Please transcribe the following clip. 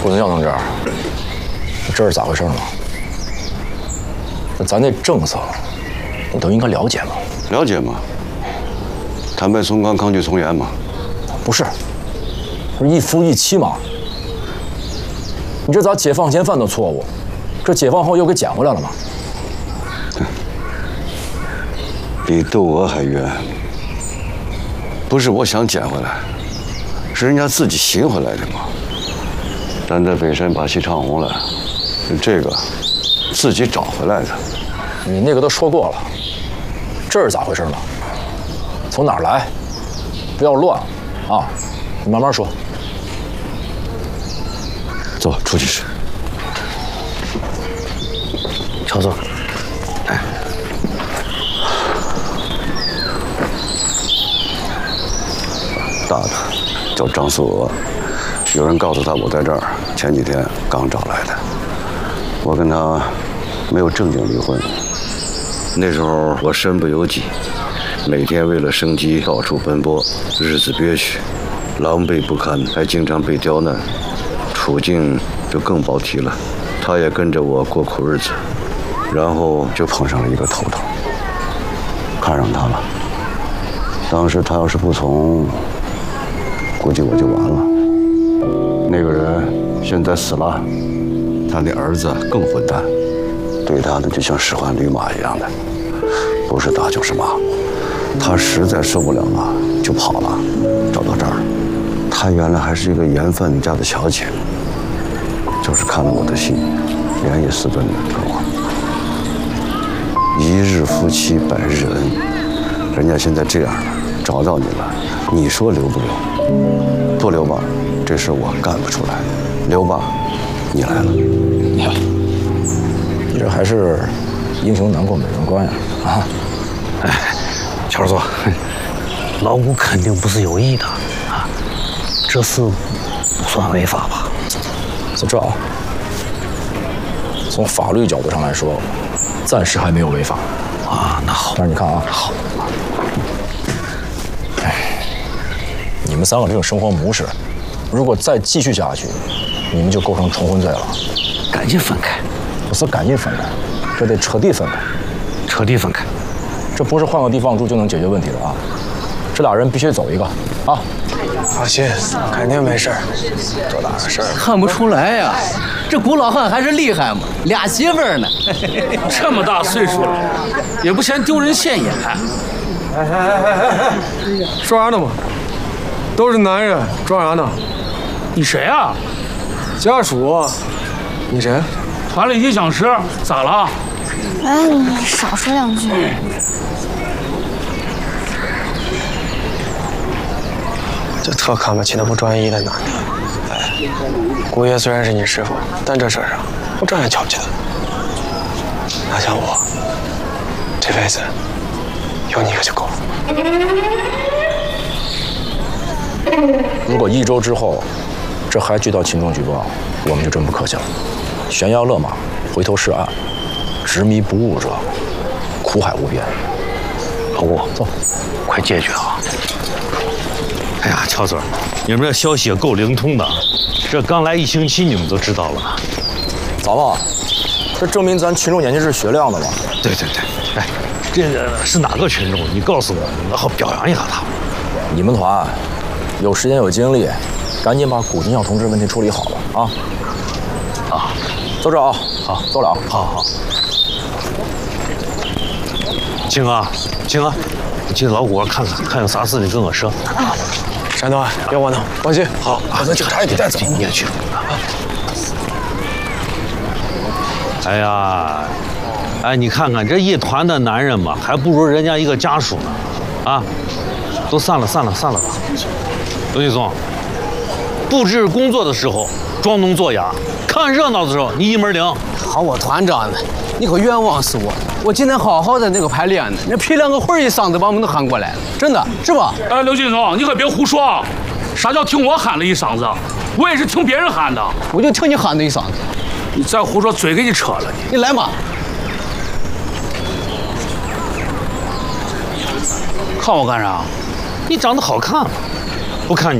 顾存孝同志，这是咋回事嘛？那咱那政策，你都应该了解嘛？ 了解嘛？坦白从宽，抗拒从严嘛？ 不是，是一夫一妻嘛？你这咋解放前犯的错误，这解放后又给捡回来了吗？ 比窦娥还冤。不是我想捡回来，是人家自己寻回来的嘛。咱在北山把戏唱红了，是这个自己找回来的。 你那个都说过了，这是咋回事嘛？从哪儿来？不要乱啊！你慢慢说。 走，出去吃。 乔总，哎， 大的叫张素娥，有人告诉他我在这儿，前几天刚找来的。我跟他没有正经离婚，那时候我身不由己，每天为了生计到处奔波，日子憋屈，狼狈不堪，还经常被刁难，处境就更甭提了。他也跟着我过苦日子，然后就碰上了一个头头，看上他了。当时他要是不从，估计我就完了。那个人现在死了，他的儿子更混蛋，对他呢就像使唤驴马一样的，不是打就是骂。他实在受不了了，就跑了，找到这儿。他原来还是一个盐贩家的小姐，就是看了我的戏，连夜私奔的跟我。一日夫妻百日恩，人家现在这样了，找到你了，你说留不留？不留吧，这事我干不出来；留吧，你来了。 你看，你这还是英雄难过美人关呀！啊， 哎，乔总，老谷肯定不是有意的啊，这事不算违法吧？ 就这啊，从法律角度上来说，暂时还没有违法啊。那好， 但是你看啊， 好， 你们三个这种生活模式，如果再继续下去，你们就构成重婚罪了。 赶紧分开， 不是赶紧分开，这得彻底分开。 彻底分开， 这不是换个地方住就能解决问题的啊！这俩人必须走一个啊！ 放心，肯定没事儿。多大个事儿？ 看不出来呀，这古老汉还是厉害嘛，俩媳妇儿呢。 这么大岁数了，也不嫌丢人现眼。 说啥呢嘛？都是男人，装啥呢？ 你谁啊？ 家属。你谁？ 团里音响师，咋了？ 哎，你少说两句。 就特看不起那不专一的男的。哎，姑爷虽然是你师傅，但这事儿上我照样瞧不起他。哪像我，这辈子有你一个就够了。 如果1周之后，这还接到群众举报，我们就真不客气了。悬崖勒马，回头是岸，执迷不悟者，苦海无边。 老谷， 走， 快解决啊！ 哎呀，乔总，你们这消息也够灵通的，这刚来1星期你们都知道了。 咋嘛？这证明咱群众眼睛是雪亮的嘛。 对对对，哎，这个是哪个群众？你告诉我，我好表扬一下他。 你们团有时间有精力，赶紧把古金孝同志问题处理好了啊！ 啊， 走着啊， 好， 走了啊， 好。 青啊，你去老谷看看有啥事你跟我说。 啊，山东，别窝囊，放心。好， 咱警察也得带走。 你也去。 哎呀，哎，你看看这一团的男人嘛，还不如人家一个家属呢，啊，都散了吧。刘继松，布置工作的时候装聋作哑，看热闹的时候你一门灵。 好，我团长呢，你可冤枉死我！我今天好好的那个排练呢，那批两个会儿一嗓子把我们都喊过来了，真的是吧？ 哎，刘劲松，你可别胡说啊！啥叫听我喊了一嗓子？我也是听别人喊的。 我就听你喊的一嗓子。 你再胡说，嘴给你扯了你！ 你来嘛！ 看我干啥？ 你长得好看吗？不看你。